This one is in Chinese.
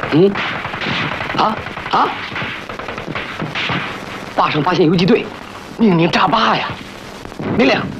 嗯，坝上发现游击队，命令炸坝呀！命令。